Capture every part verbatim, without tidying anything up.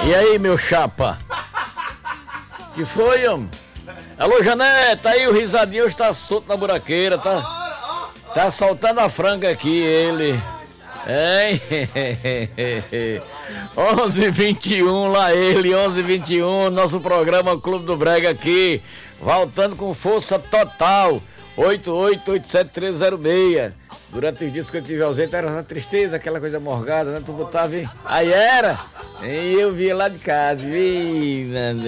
E aí, meu chapa? Que foi, homem? Alô, Janete, aí o risadinho hoje tá solto na buraqueira, tá? Tá soltando a franga aqui, ele. Hein? onze e vinte e um, lá ele, onze e vinte e um, nosso programa Clube do Brega aqui, voltando com força total, oito oito oito sete três zero seis. Durante os dias que eu estive ausente era uma tristeza, aquela coisa morgada, né? Tu botava, hein? Aí era, e eu via lá de casa, vi,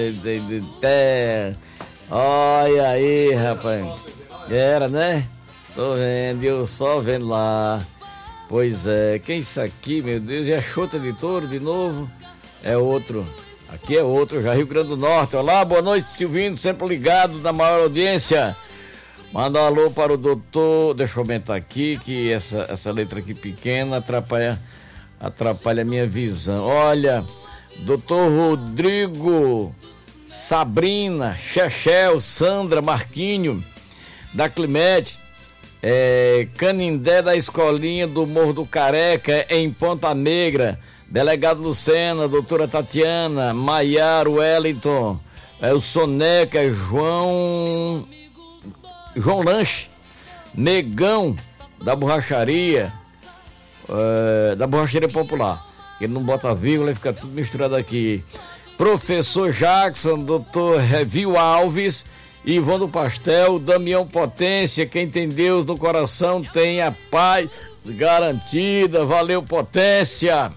olha aí, rapaz, era, né? Tô vendo, eu só vendo lá. Pois é, quem é isso aqui, meu Deus? É Chota de Touro de novo? É outro. Aqui é outro, já Rio Grande do Norte. Olá, boa noite, Silvino, sempre ligado na maior audiência. Manda um alô para o doutor. Deixa eu aumentar aqui, que essa, essa letra aqui pequena atrapalha, atrapalha a minha visão. Olha, doutor Rodrigo, Sabrina, Chechel, Sandra, Marquinho, da Climete. É, Canindé da Escolinha do Morro do Careca, em Ponta Negra, delegado Lucena, doutora Tatiana, Maiara, Wellington, é, o Soneca, João João Lanche, Negão da Borracharia, é, da Borracharia Popular, ele não bota vírgula e fica tudo misturado aqui. Professor Jackson, doutor Revil Alves, Ivon do Pastel, Damião Potência, quem tem Deus no coração tem a paz garantida, valeu Potência.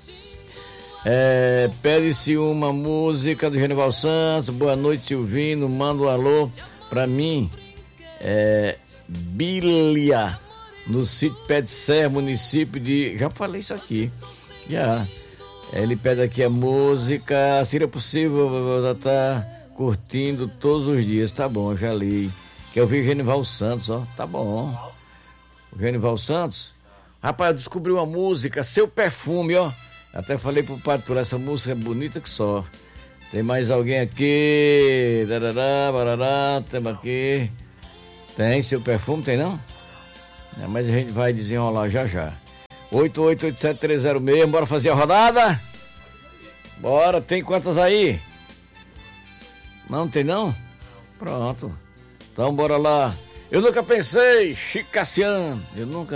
É, pede-se uma música do Genival Santos, boa noite Silvino, manda um alô pra mim, é, Bília, no sítio Pé de Serra, município de, já falei isso aqui, já, ele pede aqui a música, seria possível, tá curtindo todos os dias, tá bom, já li. Quer ouvir Genival Santos, ó, tá bom. O Genival Santos, rapaz, eu descobri uma música, Seu Perfume, ó. Até falei pro Patrulha, essa música é bonita que só. Tem mais alguém aqui? Darará, barará, temos aqui. Tem Seu Perfume, tem não? É, mas a gente vai desenrolar já já. oito oito oito sete três zero seis, bora fazer a rodada? Bora, tem quantas aí? Não tem não? Pronto. Então bora lá. Eu nunca pensei, Chico Cassiano, eu nunca